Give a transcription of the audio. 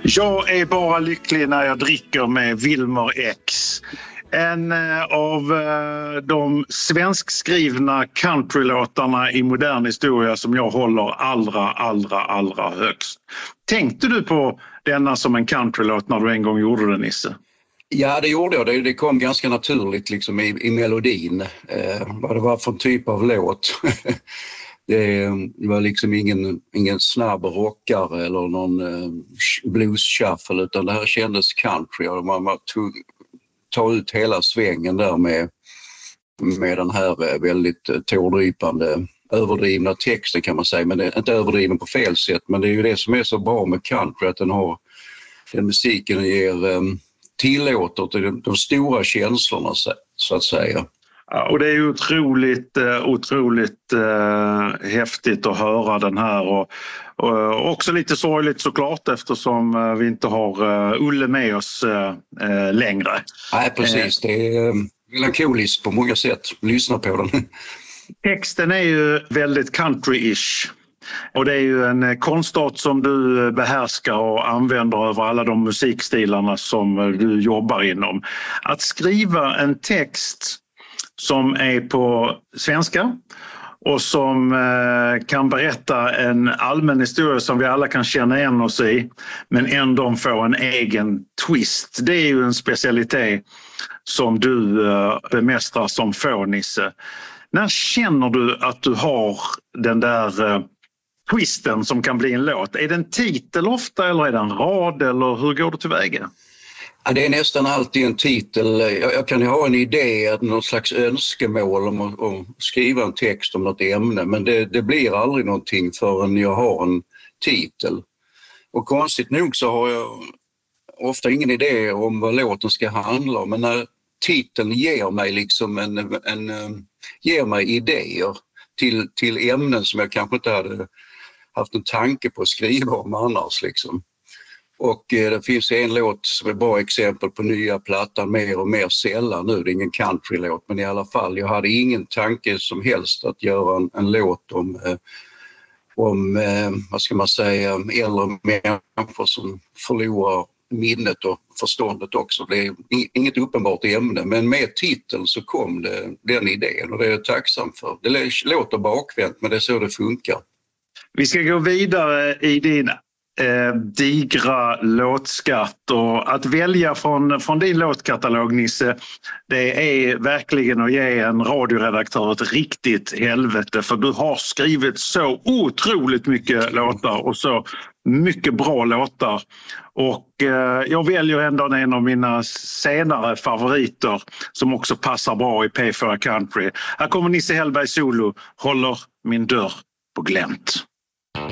Jag är bara lycklig när jag dricker med Wilmer X. En av de svenskskrivna countrylåtarna i modern historia som jag håller allra högst. Tänkte du på denna som en countrylåt när du en gång gjorde det, Nisse? Ja, det gjorde jag. Det kom ganska naturligt liksom i melodin. Vad det var för typ av låt. Det var liksom ingen snabb rockare eller någon blues-shuffle, utan det här kändes country. Och man tog ta ut hela svängen där med den här väldigt tårdrypande, överdrivna texten kan man säga. Men det är inte överdriven på fel sätt, men det är ju det som är så bra med country, att den musiken tillåter till de stora känslorna så att säga. Ja, och det är ju otroligt häftigt att höra den här och också lite sorgligt såklart, eftersom vi inte har Olle med oss längre. Nej, precis. Det är melankoliskt på många sätt. Lyssna på den. Texten är ju väldigt country-ish. Och det är ju en konstart som du behärskar och använder över alla de musikstilarna som du jobbar inom. Att skriva en text som är på svenska och som kan berätta en allmän historia som vi alla kan känna igen oss i, men ändå få en egen twist. Det är ju en specialitet som du bemästrar som få, Nisse. När känner du att du har den där twisten som kan bli en låt? Är det en titel ofta eller är det en rad, eller hur går du tillväga? Ja, det är nästan alltid en titel. Jag kan ju ha en idé, någon slags önskemål om att skriva en text om något ämne, men det blir aldrig någonting förrän jag har en titel. Och konstigt nog så har jag ofta ingen idé om vad låten ska handla om, men när titeln ger mig liksom ger mig idéer till ämnen som jag kanske inte hade haft en tanke på att skriva om annars liksom. Och det finns en låt som är bra exempel på nya plattan, Mer och mer sällan nu. Det är ingen countrylåt, men i alla fall. Jag hade ingen tanke som helst att göra en låt om vad ska man säga, äldre människor som förlorar minnet och förståndet också. Det är inget uppenbart ämne, men med titeln så kom den idén och det är jag tacksam för. Det låter bakvänt, men det är så det funkar. Vi ska gå vidare i din digra låtskatt, och att välja från din låtkatalog, Nisse, det är verkligen att ge en radioredaktör ett riktigt helvete, för du har skrivit så otroligt mycket låtar och så mycket bra låtar, och jag väljer ändå en av mina senare favoriter som också passar bra i P4 Country. Här kommer Nisse Hellberg solo, Håller min dörr på glänt.